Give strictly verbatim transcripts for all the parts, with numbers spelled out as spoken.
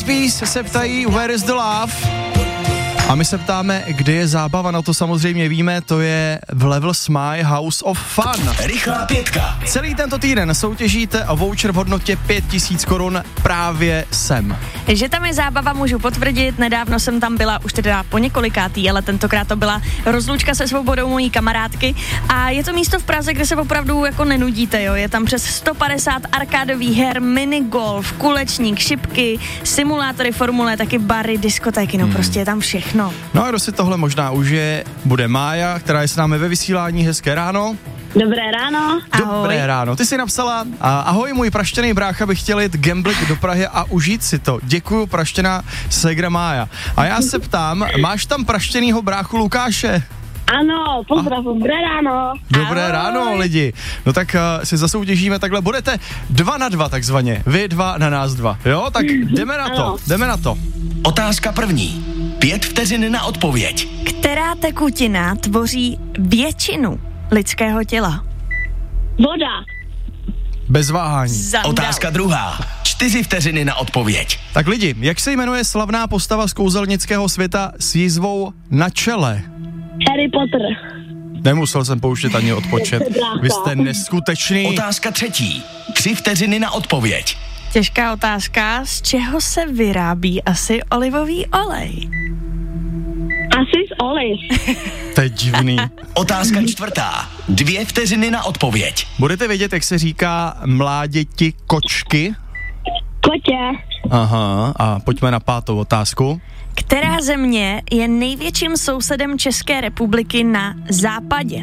White Peas se ptají Where is the love? A my se ptáme, kde je zábava, no to samozřejmě víme, to je v Levels My House of Fun. Rychlá pětka. Celý tento týden soutěžíte o voucher v hodnotě pět tisíc korun právě sem. Že tam je zábava, můžu potvrdit, nedávno jsem tam byla, už teda po několikátý, ale tentokrát to byla rozloučka se svobodou mojí kamarádky a je to místo v Praze, kde se opravdu jako nenudíte, jo, je tam přes sto padesát arkádových her, minigolf, kulečník, šipky, simulátory formule, taky bary, diskotéky, no hmm. prostě je tam všechno. No a kdo si tohle možná užije, bude Mája, která je s námi ve vysílání. Hezké ráno. Dobré ráno. Dobré Ahoj. ráno. Ty jsi napsala, a, ahoj, můj praštěný brácha by chtěl jít gamblit do Prahy a užít si to. Děkuju, praštěná ségra Mája. A já se ptám, máš tam praštěnýho bráchu Lukáše? Ano, pozdrav, dobré ráno. Dobré Ahoj. ráno, lidi. No tak uh, si zasoutěžíme takhle. Budete dva na dva takzvaně. Vy dva na nás dva. Jo, tak jdeme na to. Ano. Jdeme na to. Otázka první. Pět vteřin na odpověď. Která tekutina tvoří většinu lidského těla? Voda. Bez váhání. Zandal. Otázka druhá. Čtyři vteřiny na odpověď. Tak lidi, jak se jmenuje slavná postava z kouzelnického světa s jizvou na čele? Harry Potter. Nemusel jsem pouštět ani odpočet. Vy jste neskutečný. Otázka třetí. Tři vteřiny na odpověď. Těžká otázka, z čeho se vyrábí asi olivový olej? Asi z oliv. To je divný. Otázka čtvrtá. Dvě vteřiny na odpověď. Budete vědět, jak se říká mláděti kočky? Kotě. Aha, a pojďme na pátou otázku. Která země je největším sousedem České republiky na západě?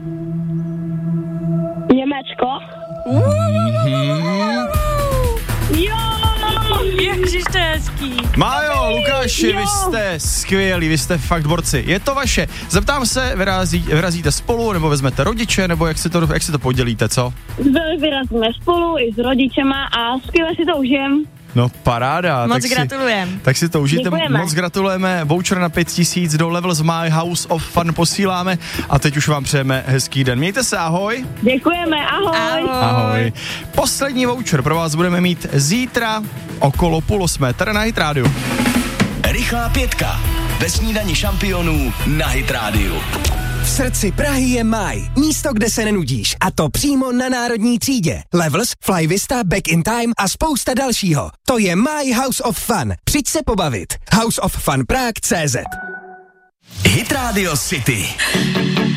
Německo. Mm-hmm. Jo. Ježiš, to je hezký. Májo, Lukáši, Jo. vy jste skvělí, vy jste fakt borci. Je to vaše. Zeptám se, vyrazí, vyrazíte spolu, nebo vezmete rodiče, nebo jak si to, jak si to podělíte, co? Vyrazíme spolu i s rodičema a skvěle si to užijem. No paráda. Moc tak gratulujem. Si, tak si to užijte, Děkujeme. moc gratulujeme. Voucher na pět tisíc do Levels My House of Fun posíláme a teď už vám přejeme hezký den. Mějte se, ahoj. Děkujeme, ahoj. Ahoj. Ahoj. Poslední voucher pro vás budeme mít zítra okolo půl osmé, tady na Hit Radio. Rychlá pětka. Ve snídani šampionů na Hit Radio. V srdci Prahy je Maj. Místo, kde se nenudíš. A to přímo na Národní třídě. Levels, Fly Vista, Back in Time a spousta dalšího. To je My House of Fun. Přijď se pobavit. House of Fun Prague tečka cé zet. Hit Radio City.